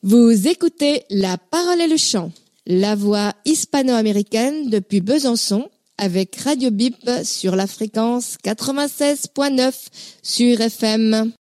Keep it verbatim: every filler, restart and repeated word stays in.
Vous écoutez La Parole et le Chant, la voix hispano-américaine depuis Besançon, avec Radio Bip sur la fréquence quatre-vingt-seize point neuf sur F M.